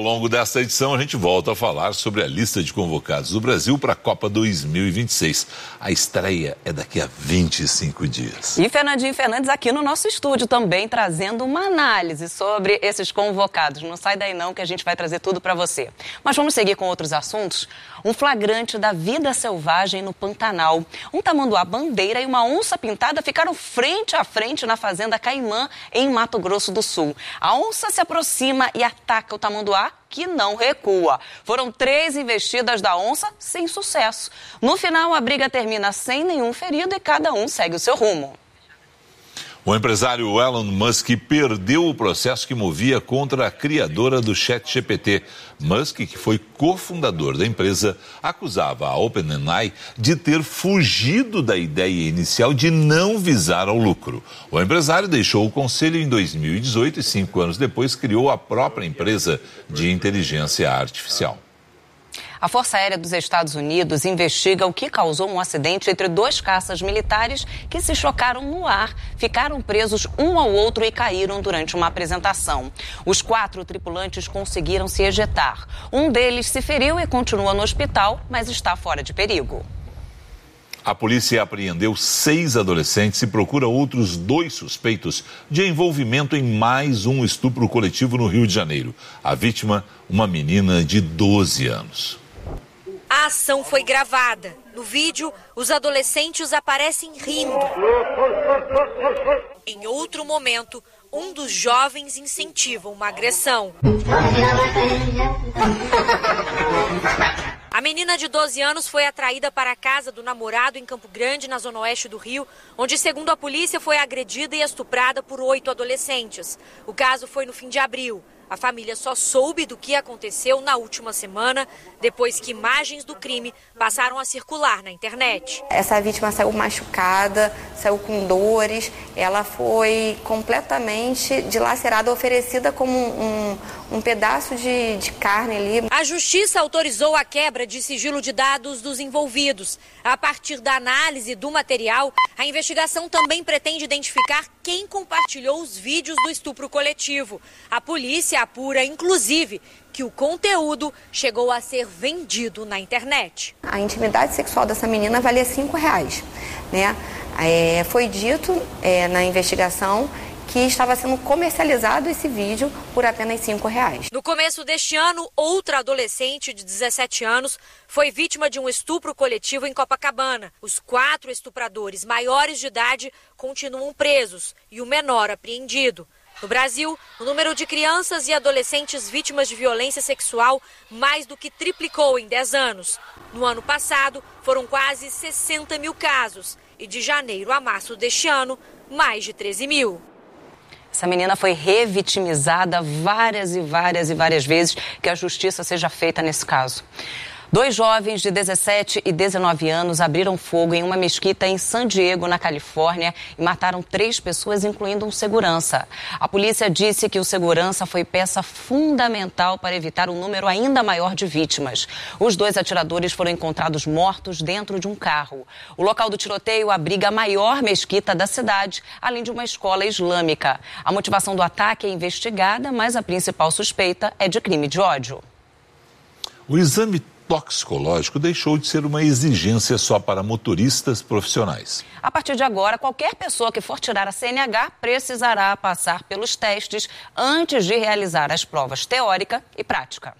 longo desta edição, a gente volta a falar sobre a lista de convocados do Brasil para a Copa 2026. A estreia é daqui a 25 dias. E Fernandinho Fernandes aqui no nosso estúdio também trazendo uma análise sobre esses convocados. Não sai daí não que a gente vai trazer tudo para você. Mas vamos seguir com outros assuntos. Um flagrante da vida selvagem no Pantanal. Um tamanduá-bandeira e uma onça-pintada ficaram frente a frente na fazenda Caimã, em Mato Grosso do Sul. A onça se aproxima e ataca o tamanduá, que não recua. Foram 3 investidas da onça sem sucesso. No final, a briga termina sem nenhum ferido e cada um segue o seu rumo. O empresário Elon Musk perdeu o processo que movia contra a criadora do ChatGPT. Musk, que foi cofundador da empresa, acusava a OpenAI de ter fugido da ideia inicial de não visar ao lucro. O empresário deixou o conselho em 2018 e 5 anos depois criou a própria empresa de inteligência artificial. A Força Aérea dos Estados Unidos investiga o que causou um acidente entre 2 caças militares que se chocaram no ar, ficaram presos um ao outro e caíram durante uma apresentação. Os 4 tripulantes conseguiram se ejetar. Um deles se feriu e continua no hospital, mas está fora de perigo. A polícia apreendeu 6 adolescentes e procura outros 2 suspeitos de envolvimento em mais um estupro coletivo no Rio de Janeiro. A vítima, uma menina de 12 anos. A ação foi gravada. No vídeo, os adolescentes aparecem rindo. Em outro momento, um dos jovens incentiva uma agressão. A menina de 12 anos foi atraída para a casa do namorado em Campo Grande, na zona oeste do Rio, onde, segundo a polícia, foi agredida e estuprada por 8 adolescentes. O caso foi no fim de abril. A família só soube do que aconteceu na última semana, depois que imagens do crime passaram a circular na internet. Essa vítima saiu machucada, saiu com dores, ela foi completamente dilacerada, oferecida como um pedaço de carne ali. A justiça autorizou a quebra de sigilo de dados dos envolvidos. A partir da análise do material, a investigação também pretende identificar quem compartilhou os vídeos do estupro coletivo. A polícia apura, inclusive, que o conteúdo chegou a ser vendido na internet. A intimidade sexual dessa menina valia R$5, né? Foi dito na investigação que estava sendo comercializado esse vídeo por apenas R$5. No começo deste ano, outra adolescente de 17 anos foi vítima de um estupro coletivo em Copacabana. Os 4 estupradores maiores de idade continuam presos e o menor apreendido. No Brasil, o número de crianças e adolescentes vítimas de violência sexual mais do que triplicou em 10 anos. No ano passado, foram quase 60 mil casos e de janeiro a março deste ano, mais de 13 mil. Essa menina foi revitimizada várias vezes, que a justiça seja feita nesse caso. 2 jovens de 17 e 19 anos abriram fogo em uma mesquita em San Diego, na Califórnia, e mataram 3 pessoas, incluindo um segurança. A polícia disse que o segurança foi peça fundamental para evitar um número ainda maior de vítimas. Os 2 atiradores foram encontrados mortos dentro de um carro. O local do tiroteio abriga a maior mesquita da cidade, além de uma escola islâmica. A motivação do ataque é investigada, mas a principal suspeita é de crime de ódio. O exame toxicológico deixou de ser uma exigência só para motoristas profissionais. A partir de agora, qualquer pessoa que for tirar a CNH precisará passar pelos testes antes de realizar as provas teórica e prática.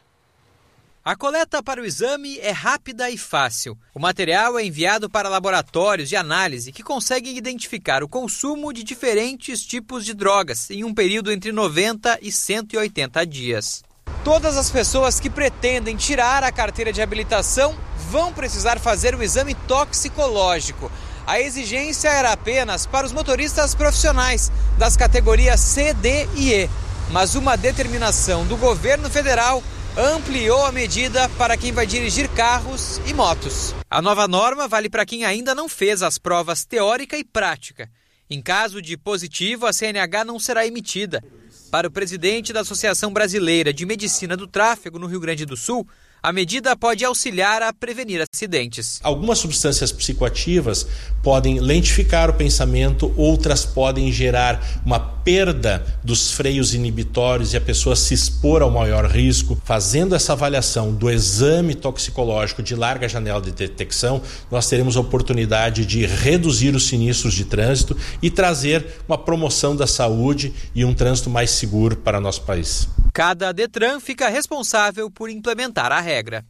A coleta para o exame é rápida e fácil. O material é enviado para laboratórios de análise que conseguem identificar o consumo de diferentes tipos de drogas em um período entre 90 e 180 dias. Todas as pessoas que pretendem tirar a carteira de habilitação vão precisar fazer o exame toxicológico. A exigência era apenas para os motoristas profissionais das categorias C, D e E. Mas uma determinação do governo federal ampliou a medida para quem vai dirigir carros e motos. A nova norma vale para quem ainda não fez as provas teórica e prática. Em caso de positivo, a CNH não será emitida. Para o presidente da Associação Brasileira de Medicina do Tráfego, no Rio Grande do Sul, A medida pode auxiliar a prevenir acidentes. Algumas substâncias psicoativas podem lentificar o pensamento, outras podem gerar uma perda dos freios inibitórios e a pessoa se expor ao maior risco. Fazendo essa avaliação do exame toxicológico de larga janela de detecção, nós teremos a oportunidade de reduzir os sinistros de trânsito e trazer uma promoção da saúde e um trânsito mais seguro para nosso país. Cada Detran fica responsável por implementar a regra.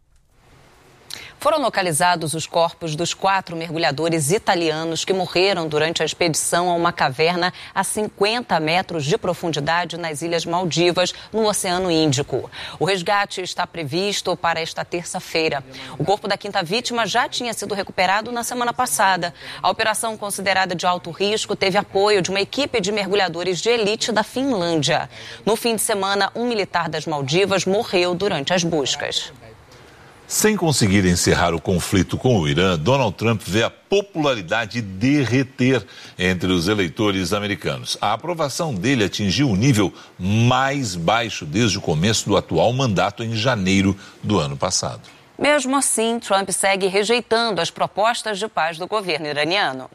Foram localizados os corpos dos 4 mergulhadores italianos que morreram durante a expedição a uma caverna a 50 metros de profundidade nas Ilhas Maldivas, no Oceano Índico. O resgate está previsto para esta terça-feira. O corpo da 5ª vítima já tinha sido recuperado na semana passada. A operação, considerada de alto risco, teve apoio de uma equipe de mergulhadores de elite da Finlândia. No fim de semana, um militar das Maldivas morreu durante as buscas. Sem conseguir encerrar o conflito com o Irã, Donald Trump vê a popularidade derreter entre os eleitores americanos. A aprovação dele atingiu o nível mais baixo desde o começo do atual mandato em janeiro do ano passado. Mesmo assim, Trump segue rejeitando as propostas de paz do governo iraniano.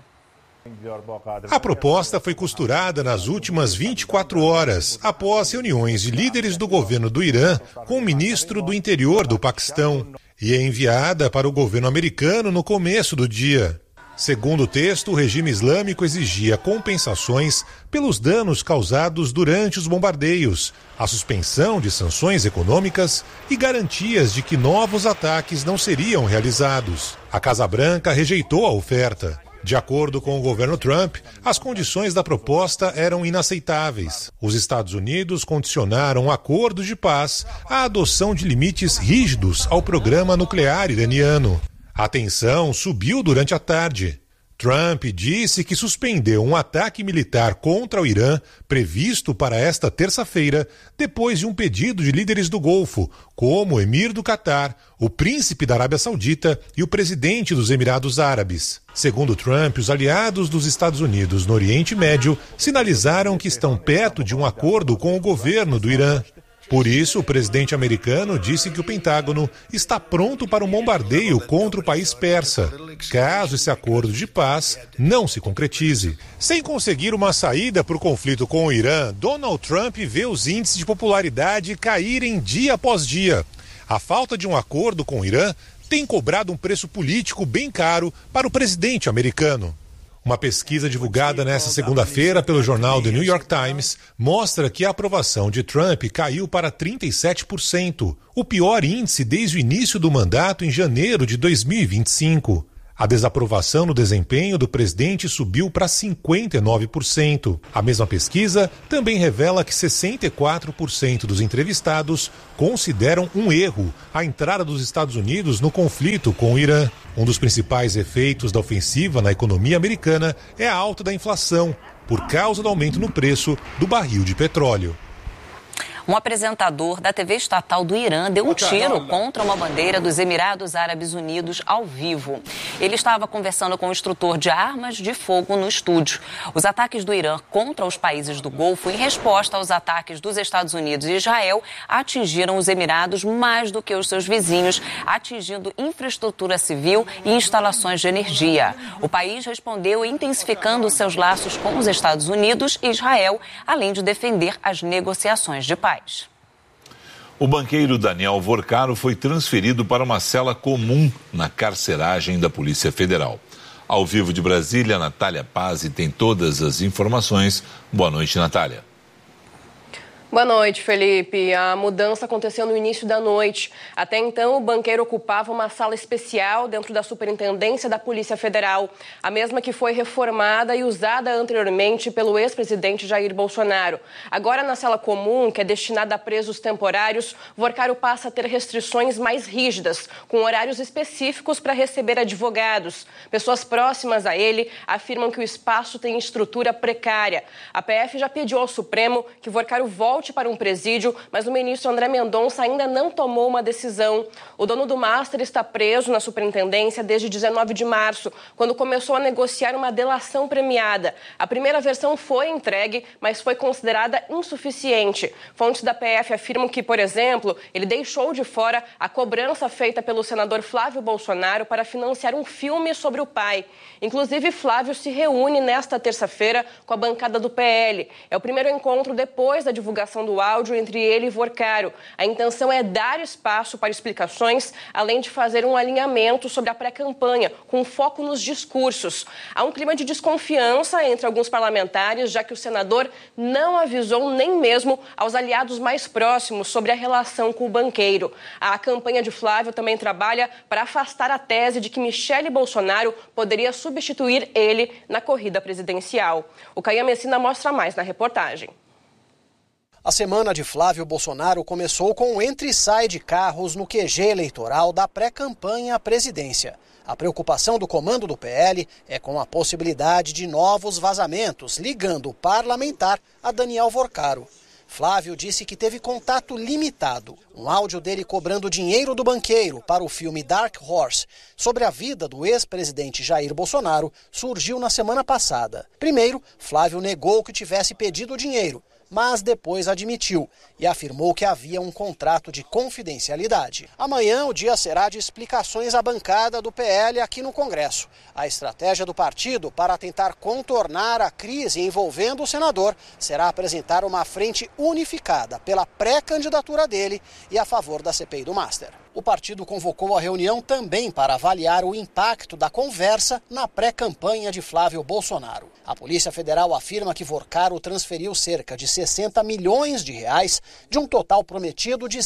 A proposta foi costurada nas últimas 24 horas, após reuniões de líderes do governo do Irã com o ministro do Interior do Paquistão, e é enviada para o governo americano no começo do dia. Segundo o texto, o regime islâmico exigia compensações pelos danos causados durante os bombardeios, a suspensão de sanções econômicas e garantias de que novos ataques não seriam realizados. A Casa Branca rejeitou a oferta. De acordo com o governo Trump, as condições da proposta eram inaceitáveis. Os Estados Unidos condicionaram o acordo de paz à adoção de limites rígidos ao programa nuclear iraniano. A tensão subiu durante a tarde. Trump disse que suspendeu um ataque militar contra o Irã previsto para esta terça-feira, depois de um pedido de líderes do Golfo, como o emir do Catar, o príncipe da Arábia Saudita e o presidente dos Emirados Árabes. Segundo Trump, os aliados dos Estados Unidos no Oriente Médio sinalizaram que estão perto de um acordo com o governo do Irã. Por isso, o presidente americano disse que o Pentágono está pronto para um bombardeio contra o país persa, caso esse acordo de paz não se concretize. Sem conseguir uma saída para o conflito com o Irã, Donald Trump vê os índices de popularidade caírem dia após dia. A falta de um acordo com o Irã tem cobrado um preço político bem caro para o presidente americano. Uma pesquisa divulgada nesta segunda-feira pelo jornal The New York Times mostra que a aprovação de Trump caiu para 37%, o pior índice desde o início do mandato em janeiro de 2025. A desaprovação no desempenho do presidente subiu para 59%. A mesma pesquisa também revela que 64% dos entrevistados consideram um erro a entrada dos Estados Unidos no conflito com o Irã. Um dos principais efeitos da ofensiva na economia americana é a alta da inflação, por causa do aumento no preço do barril de petróleo. Um apresentador da TV estatal do Irã deu um tiro contra uma bandeira dos Emirados Árabes Unidos ao vivo. Ele estava conversando com o instrutor de armas de fogo no estúdio. Os ataques do Irã contra os países do Golfo, em resposta aos ataques dos Estados Unidos e Israel, atingiram os Emirados mais do que os seus vizinhos, atingindo infraestrutura civil e instalações de energia. O país respondeu intensificando seus laços com os Estados Unidos e Israel, além de defender as negociações de paz. O banqueiro Daniel Vorcaro foi transferido para uma cela comum na carceragem da Polícia Federal. Ao vivo de Brasília, Natália Pazzi tem todas as informações. Boa noite, Natália. Boa noite, Felipe. A mudança aconteceu no início da noite. Até então, o banqueiro ocupava uma sala especial dentro da Superintendência da Polícia Federal, a mesma que foi reformada e usada anteriormente pelo ex-presidente Jair Bolsonaro. Agora, na cela comum, que é destinada a presos temporários, Vorcaro passa a ter restrições mais rígidas, com horários específicos para receber advogados. Pessoas próximas a ele afirmam que o espaço tem estrutura precária. A PF já pediu ao Supremo que Vorcaro volte volte para um presídio, mas o ministro André Mendonça ainda não tomou uma decisão. O dono do Master está preso na superintendência desde 19 de março, quando começou a negociar uma delação premiada. A primeira versão foi entregue, mas foi considerada insuficiente. Fontes da PF afirmam que, por exemplo, ele deixou de fora a cobrança feita pelo senador Flávio Bolsonaro para financiar um filme sobre o pai. Inclusive, Flávio se reúne nesta terça-feira com a bancada do PL. É o primeiro encontro depois da divulgação do áudio entre ele e Vorcaro. A intenção é dar espaço para explicações, além de fazer um alinhamento sobre a pré-campanha, com foco nos discursos. Há um clima de desconfiança entre alguns parlamentares, já que o senador não avisou nem mesmo aos aliados mais próximos sobre a relação com o banqueiro. A campanha de Flávio também trabalha para afastar a tese de que Michele Bolsonaro poderia substituir ele na corrida presidencial. O Caia Messina mostra mais na reportagem. A semana de Flávio Bolsonaro começou com o entra e sai de carros no QG eleitoral da pré-campanha à presidência. A preocupação do comando do PL é com a possibilidade de novos vazamentos, ligando o parlamentar a Daniel Vorcaro. Flávio disse que teve contato limitado. Um áudio dele cobrando dinheiro do banqueiro para o filme Dark Horse sobre a vida do ex-presidente Jair Bolsonaro surgiu na semana passada. Primeiro, Flávio negou que tivesse pedido dinheiro, mas depois admitiu e afirmou que havia um contrato de confidencialidade. Amanhã o dia será de explicações à bancada do PL aqui no Congresso. A estratégia do partido para tentar contornar a crise envolvendo o senador será apresentar uma frente unificada pela pré-candidatura dele e a favor da CPI do Master. O partido convocou a reunião também para avaliar o impacto da conversa na pré-campanha de Flávio Bolsonaro. A Polícia Federal afirma que Vorcaro transferiu cerca de 60 milhões de reais de um total prometido de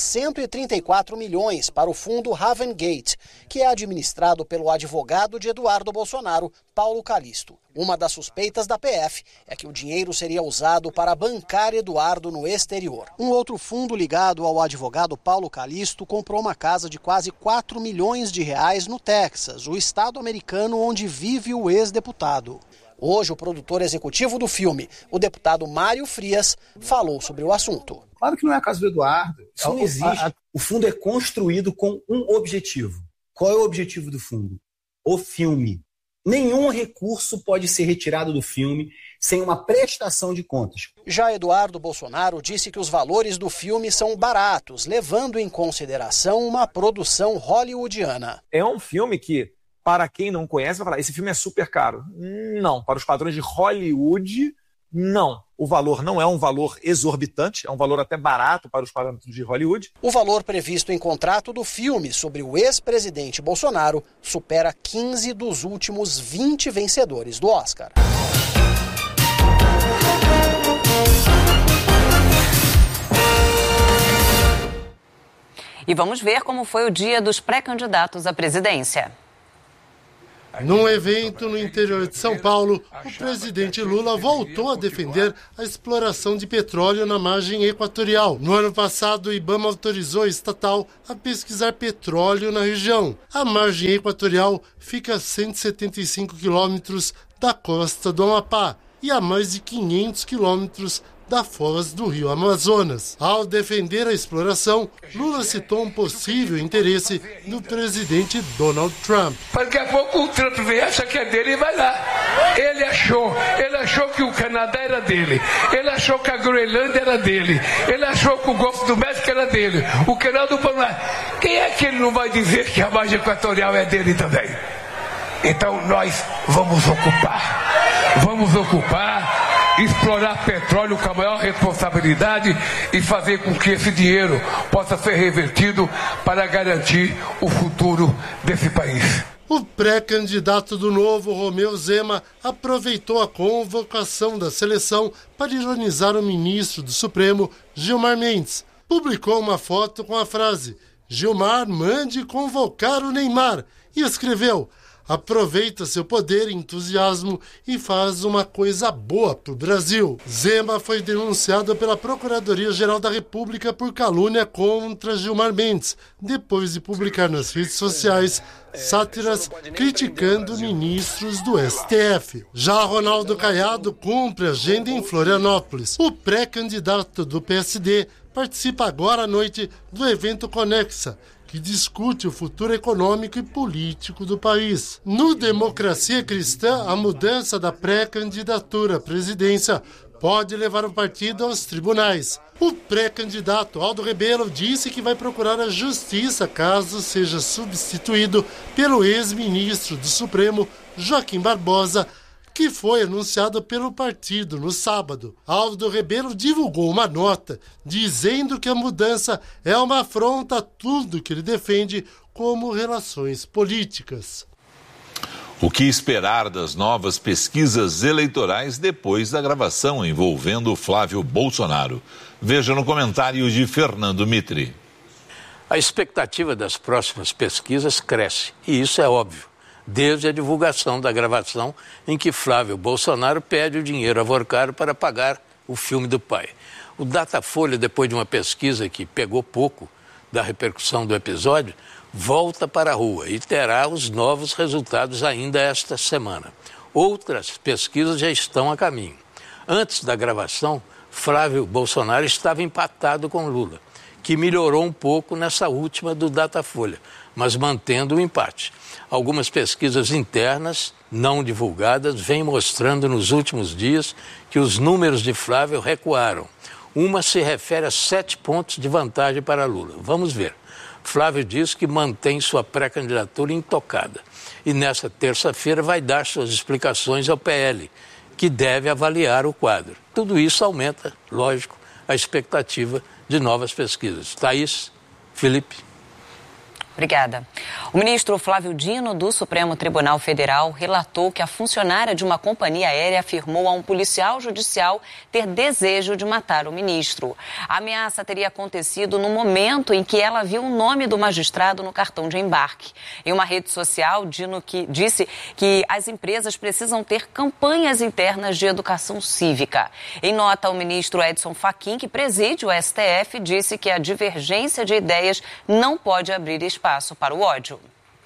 134 milhões para o fundo Ravengate, que é administrado pelo advogado de Eduardo Bolsonaro, Paulo Calixto. Uma das suspeitas da PF é que o dinheiro seria usado para bancar Eduardo no exterior. Um outro fundo ligado ao advogado Paulo Calixto comprou uma casa de quase 4 milhões de reais no Texas, o estado americano onde vive o ex-deputado. Hoje, o produtor executivo do filme, o deputado Mário Frias, falou sobre o assunto. Claro que não é a casa do Eduardo. Isso não existe. O fundo é construído com um objetivo. Qual é o objetivo do fundo? O filme. Nenhum recurso pode ser retirado do filme sem uma prestação de contas. Já Eduardo Bolsonaro disse que os valores do filme são baratos, levando em consideração uma produção hollywoodiana. É um filme que, para quem não conhece, vai falar, esse filme é super caro. Não, para os padrões de Hollywood, não. O valor não é um valor exorbitante, é um valor até barato para os parâmetros de Hollywood. O valor previsto em contrato do filme sobre o ex-presidente Bolsonaro supera 15 dos últimos 20 vencedores do Oscar. E vamos ver como foi o dia dos pré-candidatos à presidência. Num evento no interior de São Paulo, o presidente Lula voltou a defender a exploração de petróleo na margem equatorial. No ano passado, o IBAMA autorizou a estatal a pesquisar petróleo na região. A margem equatorial fica a 175 quilômetros da costa do Amapá e a mais de 500 quilômetros da foz do rio Amazonas. Ao defender a exploração, Lula citou um possível interesse do presidente Donald Trump. Daqui a pouco o Trump vem, acha que é dele e vai lá. Ele achou que o Canadá era dele, ele achou que a Groenlândia era dele, ele achou que o Golfo do México era dele, o canal do Panamá. Quem é que ele não vai dizer que a margem equatorial é dele também? Então nós vamos ocupar, explorar petróleo com a maior responsabilidade e fazer com que esse dinheiro possa ser revertido para garantir o futuro desse país. O pré-candidato do Novo, Romeu Zema, aproveitou a convocação da seleção para ironizar o ministro do Supremo, Gilmar Mendes. Publicou uma foto com a frase: "Gilmar, mande convocar o Neymar", e escreveu: aproveita seu poder e entusiasmo e faz uma coisa boa para o Brasil. Zema foi denunciado pela Procuradoria-Geral da República por calúnia contra Gilmar Mendes, depois de publicar nas redes sociais sátiras criticando ministros do STF. Já Ronaldo Caiado cumpre agenda em Florianópolis. O pré-candidato do PSD participa agora à noite do evento Conexa, que discute o futuro econômico e político do país. No Democracia Cristã, a mudança da pré-candidatura à presidência pode levar o partido aos tribunais. O pré-candidato Aldo Rebelo disse que vai procurar a justiça caso seja substituído pelo ex-ministro do Supremo, Joaquim Barbosa, que foi anunciado pelo partido no sábado. Aldo Rebelo divulgou uma nota dizendo que a mudança é uma afronta a tudo que ele defende como relações políticas. O que esperar das novas pesquisas eleitorais depois da gravação envolvendo Flávio Bolsonaro? Veja no comentário de Fernando Mitri. A expectativa das próximas pesquisas cresce, e isso é óbvio, desde a divulgação da gravação em que Flávio Bolsonaro pede o dinheiro a Vorcaro para pagar o filme do pai. O Datafolha, depois de uma pesquisa que pegou pouco da repercussão do episódio, volta para a rua e terá os novos resultados ainda esta semana. Outras pesquisas já estão a caminho. Antes da gravação, Flávio Bolsonaro estava empatado com Lula, que melhorou um pouco nessa última do Datafolha, mas mantendo o empate. Algumas pesquisas internas, não divulgadas, vêm mostrando nos últimos dias que os números de Flávio recuaram. Uma se refere a 7 pontos de vantagem para Lula. Vamos ver. Flávio diz que mantém sua pré-candidatura intocada e nesta terça-feira vai dar suas explicações ao PL, que deve avaliar o quadro. Tudo isso aumenta, lógico, a expectativa de novas pesquisas. Thaís, Felipe. Obrigada. O ministro Flávio Dino, do Supremo Tribunal Federal, relatou que a funcionária de uma companhia aérea afirmou a um policial judicial ter desejo de matar o ministro. A ameaça teria acontecido no momento em que ela viu o nome do magistrado no cartão de embarque. Em uma rede social, Dino disse que as empresas precisam ter campanhas internas de educação cívica. Em nota, o ministro Edson Fachin, que preside o STF, disse que a divergência de ideias não pode abrir espaço para o ódio.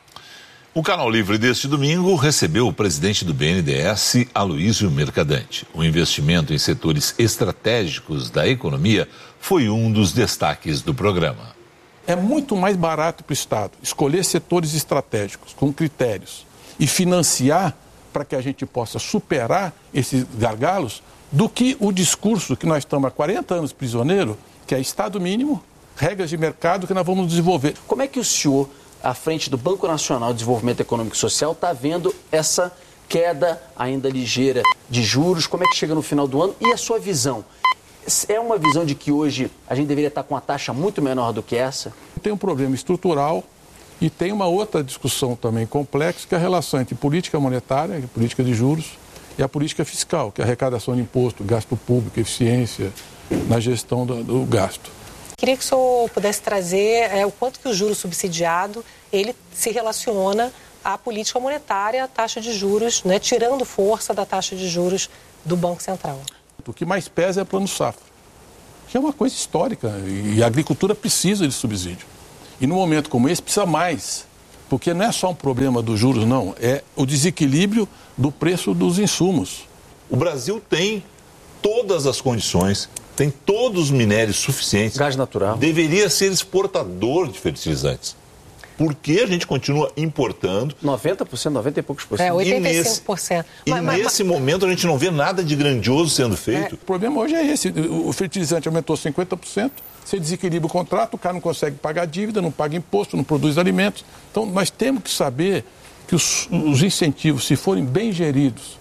O Canal Livre deste domingo recebeu o presidente do BNDES, Aloysio Mercadante. O investimento em setores estratégicos da economia foi um dos destaques do programa. É muito mais barato para o Estado escolher setores estratégicos com critérios e financiar para que a gente possa superar esses gargalos do que o discurso que nós estamos há 40 anos prisioneiro, que é Estado mínimo, regras de mercado que nós vamos desenvolver. Como é que o senhor, à frente do Banco Nacional de Desenvolvimento Econômico e Social, está vendo essa queda ainda ligeira de juros? Como é que chega no final do ano? E a sua visão? É uma visão de que hoje a gente deveria estar com uma taxa muito menor do que essa? Tem um problema estrutural e tem uma outra discussão também complexa, que é a relação entre política monetária, política de juros, e a política fiscal, que é a arrecadação de imposto, gasto público, eficiência na gestão do gasto. Queria que o senhor pudesse trazer o quanto que o juro subsidiado ele se relaciona à política monetária, à taxa de juros, né, tirando força da taxa de juros do Banco Central. O que mais pesa é o Plano Safra, que é uma coisa histórica e a agricultura precisa de subsídio. E num momento como esse precisa mais, porque não é só um problema dos juros, não, é o desequilíbrio do preço dos insumos. O Brasil tem todas as condições, tem todos os minérios suficientes. Gás natural. Deveria ser exportador de fertilizantes. Por que a gente continua importando? 90%, 90 e poucos por cento. 85%. Nesse momento a gente não vê nada de grandioso sendo feito. O problema hoje é esse. O fertilizante aumentou 50%, você desequilibra o contrato, o cara não consegue pagar dívida, não paga imposto, não produz alimentos. Então nós temos que saber que os incentivos, se forem bem geridos,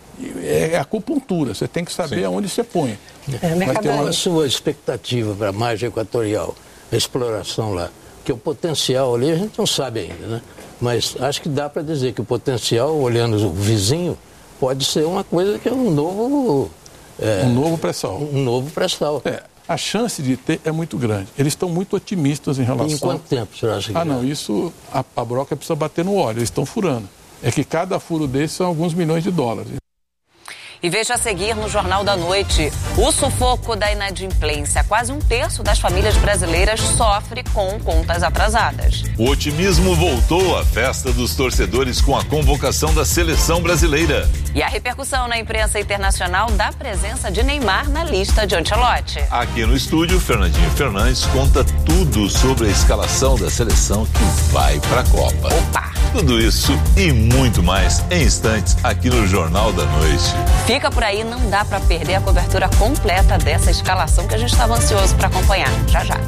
é acupuntura, você tem que saber aonde você põe. Mas tem uma sua expectativa para a margem equatorial, a exploração lá, que o potencial ali a gente não sabe ainda, né? Mas acho que dá para dizer que o potencial, olhando o vizinho, pode ser uma coisa que é um novo... um novo pré-sal. Um novo pré-sal. A chance de ter é muito grande. Eles estão muito otimistas em relação... Em quanto tempo você acha que não, isso, a broca precisa bater no óleo, eles estão furando. é que cada furo desse são alguns milhões de dólares. E veja a seguir no Jornal da Noite, o sufoco da inadimplência. Quase um terço das famílias brasileiras sofre com contas atrasadas. O otimismo voltou à festa dos torcedores com a convocação da seleção brasileira. E a repercussão na imprensa internacional da presença de Neymar na lista de Ancelotti. Aqui no estúdio, Fernandinho Fernandes conta tudo sobre a escalação da seleção que vai para a Copa. Opa! Tudo isso e muito mais em instantes aqui no Jornal da Noite. Fica por aí, não dá para perder a cobertura completa dessa escalação que a gente estava ansioso para acompanhar. Já, já.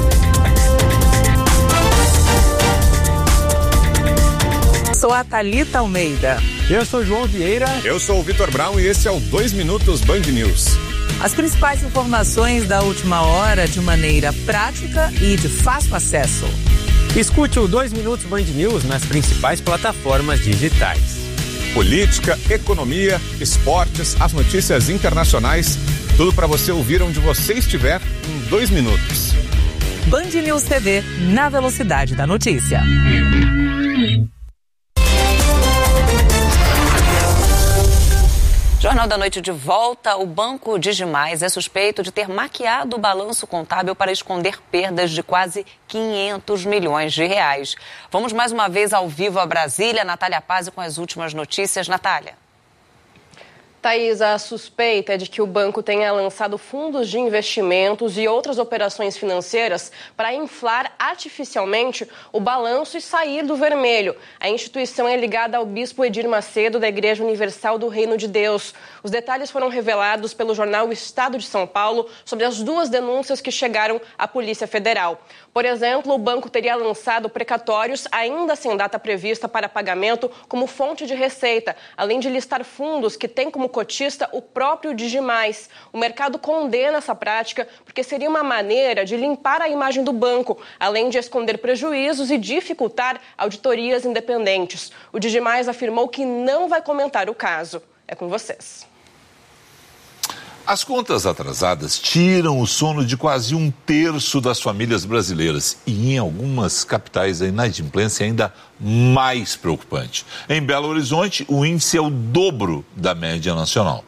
Sou a Thalita Almeida. Eu sou João Vieira. Eu sou o Vitor Brown e esse é o 2 Minutos Band News. As principais informações da última hora de maneira prática e de fácil acesso. Escute o 2 Minutos Band News nas principais plataformas digitais. Política, economia, esportes, as notícias internacionais, tudo para você ouvir onde você estiver em 2 minutos. Band News TV, na velocidade da notícia. Jornal da Noite de volta. O Banco Digimais é suspeito de ter maquiado o balanço contábil para esconder perdas de quase 500 milhões de reais. Vamos mais uma vez ao vivo a Brasília. Natália Pazzi com as últimas notícias. Natália. Thaís, a suspeita é de que o banco tenha lançado fundos de investimentos e outras operações financeiras para inflar artificialmente o balanço e sair do vermelho. A instituição é ligada ao bispo Edir Macedo, da Igreja Universal do Reino de Deus. Os detalhes foram revelados pelo jornal Estado de São Paulo sobre as 2 denúncias que chegaram à Polícia Federal. Por exemplo, o banco teria lançado precatórios ainda sem data prevista para pagamento como fonte de receita, além de listar fundos que têm como cotista o próprio Digimais. O mercado condena essa prática porque seria uma maneira de limpar a imagem do banco, além de esconder prejuízos e dificultar auditorias independentes. O Digimais afirmou que não vai comentar o caso. É com vocês. As contas atrasadas tiram o sono de quase um terço das famílias brasileiras e em algumas capitais a inadimplência é ainda mais preocupante. Em Belo Horizonte, o índice é o dobro da média nacional.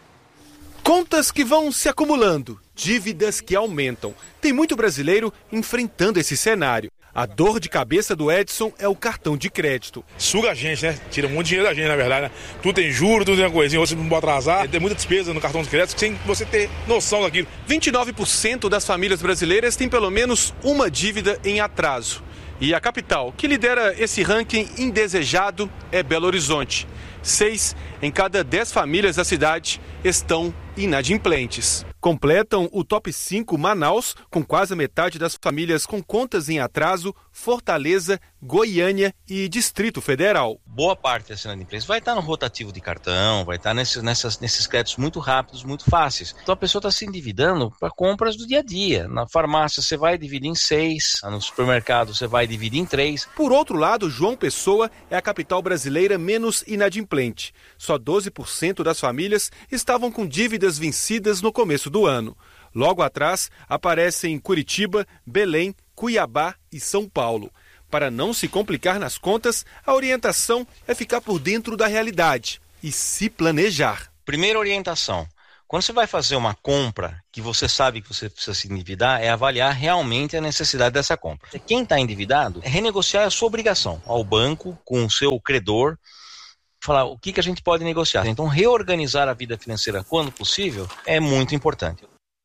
Contas que vão se acumulando, dívidas que aumentam. Tem muito brasileiro enfrentando esse cenário. A dor de cabeça do Edson é o cartão de crédito. Suga a gente, né? Tira muito dinheiro da gente, na verdade, né? Tudo tem juros, tudo tem uma coisinha, você não pode atrasar. Tem muita despesa no cartão de crédito sem você ter noção daquilo. 29% das famílias brasileiras têm pelo menos uma dívida em atraso. E a capital, que lidera esse ranking indesejado, é Belo Horizonte. 6 em cada 10 famílias da cidade estão inadimplentes. Completam o top 5 Manaus, com quase a metade das famílias com contas em atraso, Fortaleza, Goiânia e Distrito Federal. Boa parte dessa inadimplência vai estar no rotativo de cartão, vai estar nesses créditos muito rápidos, muito fáceis. Então a pessoa está se endividando para compras do dia a dia. Na farmácia você vai dividir em 6, no supermercado você vai dividir em 3. Por outro lado, João Pessoa é a capital brasileira menos inadimplente. Só 12% das famílias estavam com dívidas vencidas no começo do ano. Logo atrás, aparecem Curitiba, Belém, Cuiabá e São Paulo. Para não se complicar nas contas, a orientação é ficar por dentro da realidade e se planejar. Primeira orientação: quando você vai fazer uma compra que você sabe que você precisa se endividar, é avaliar realmente a necessidade dessa compra. Quem está endividado, é renegociar a sua obrigação ao banco, com o seu credor, falar o que a gente pode negociar. Então, reorganizar a vida financeira quando possível é muito importante.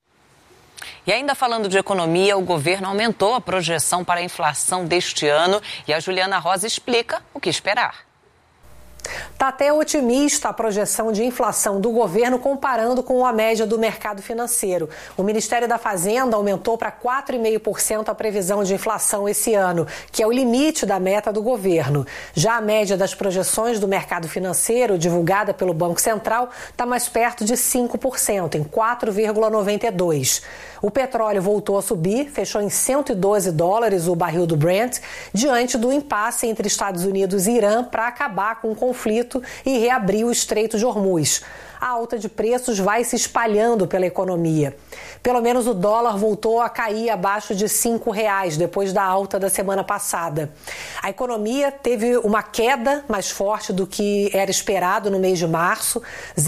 E ainda falando de economia, o governo aumentou a projeção para a inflação deste ano e a Juliana Rosa explica o que esperar. Está até otimista a projeção de inflação do governo comparando com a média do mercado financeiro. O Ministério da Fazenda aumentou para 4,5% a previsão de inflação esse ano, que é o limite da meta do governo. Já a média das projeções do mercado financeiro, divulgada pelo Banco Central, está mais perto de 5%, em 4,92%. O petróleo voltou a subir, fechou em $112 o barril do Brent, diante do impasse entre Estados Unidos e Irã para acabar com o conflito e reabrir o Estreito de Hormuz. A alta de preços vai se espalhando pela economia. Pelo menos o dólar voltou a cair abaixo de R$5 depois da alta da semana passada. A economia teve uma queda mais forte do que era esperado no mês de março,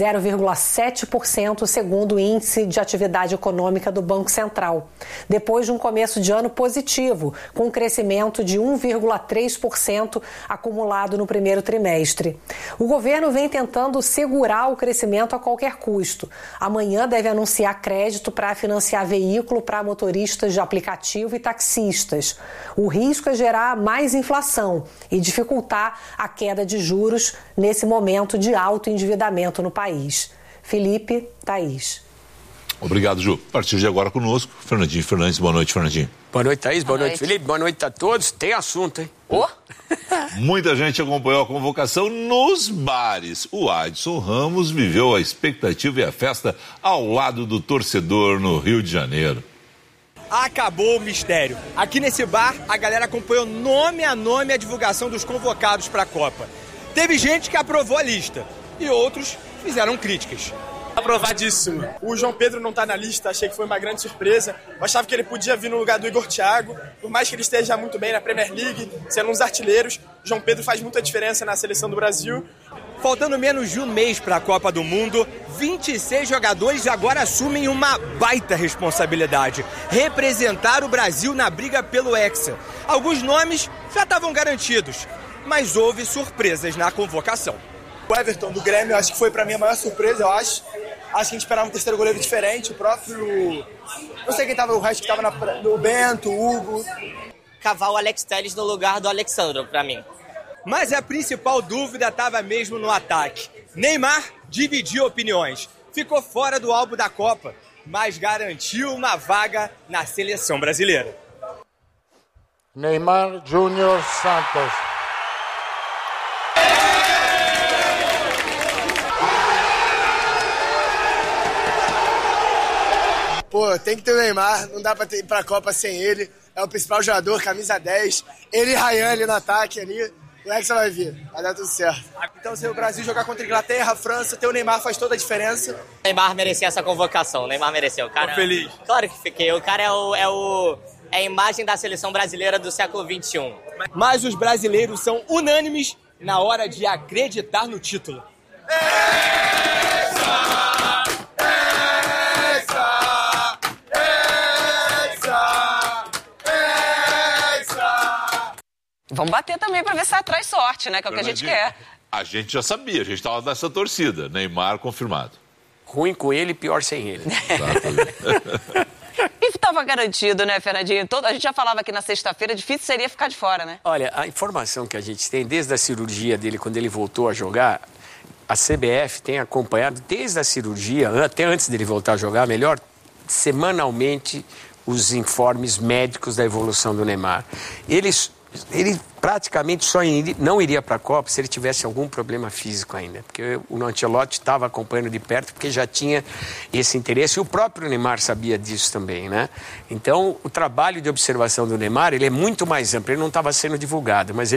0,7% segundo o Índice de Atividade Econômica do Banco Central, depois de um começo de ano positivo, com um crescimento de 1,3% acumulado no primeiro trimestre. O governo vem tentando segurar o crescimento a qualquer custo. Amanhã deve anunciar crédito para financiar veículo para motoristas de aplicativo e taxistas. O risco é gerar mais inflação e dificultar a queda de juros nesse momento de alto endividamento no país. Felipe, Thaís. Obrigado, Ju. A partir de agora conosco, Fernandinho Fernandes. Boa noite, Fernandinho. Boa noite, Thaís. Boa noite, Felipe. Boa noite a todos. Tem assunto, hein? Muita gente acompanhou a convocação nos bares. O Adson Ramos viveu a expectativa e a festa ao lado do torcedor no Rio de Janeiro. Acabou o mistério. Aqui nesse bar, a galera acompanhou nome a nome a divulgação dos convocados para a Copa. Teve gente que aprovou a lista e outros fizeram críticas. Aprovadíssimo. O João Pedro não tá na lista, achei que foi uma grande surpresa. Eu achava que ele podia vir no lugar do Igor Thiago. Por mais que ele esteja muito bem na Premier League, sendo um dos artilheiros, o João Pedro faz muita diferença na seleção do Brasil. Faltando menos de um mês para a Copa do Mundo, 26 jogadores agora assumem uma baita responsabilidade: representar o Brasil na briga pelo Hexa. Alguns nomes já estavam garantidos, mas houve surpresas na convocação. O Everton do Grêmio, acho que foi para mim a maior surpresa, eu acho. Acho que a gente esperava um terceiro goleiro diferente, o próprio... Não sei quem tava, o resto que tava no Bento, o Hugo. Cavar o Alex Telles no lugar do Alexandro, para mim. Mas a principal dúvida estava mesmo no ataque. Neymar dividiu opiniões. Ficou fora do álbum da Copa, mas garantiu uma vaga na seleção brasileira. Neymar Júnior Santos. Pô, tem que ter o Neymar, não dá pra ir pra Copa sem ele. É o principal jogador, camisa 10. Ele e Ryan ali no ataque ali. Como é que você vai vir? Vai dar tudo certo. Então, se o Brasil jogar contra a Inglaterra, a França, ter o Neymar faz toda a diferença. O Neymar merecia essa convocação, o Neymar mereceu. O cara... Tô feliz. Claro que fiquei. O cara é a imagem da seleção brasileira do século XXI. Mas os brasileiros são unânimes na hora de acreditar no título. Vamos bater também para ver se atrai sorte, né? Que é o que a gente quer. A gente já sabia, a gente estava nessa torcida. Neymar confirmado. Ruim com ele, pior sem ele. E estava garantido, né, Fernandinho? A gente já falava aqui na sexta-feira, difícil seria ficar de fora, né? Olha, a informação que a gente tem desde a cirurgia dele, quando ele voltou a jogar, a CBF tem acompanhado desde a cirurgia, até antes dele voltar a jogar, melhor, semanalmente, os informes médicos da evolução do Neymar. Ele praticamente só não iria para a Copa se ele tivesse algum problema físico ainda, porque o Ancelotti estava acompanhando de perto porque já tinha esse interesse e o próprio Neymar sabia disso também, né? Então, o trabalho de observação do Neymar, ele é muito mais amplo, ele não estava sendo divulgado, mas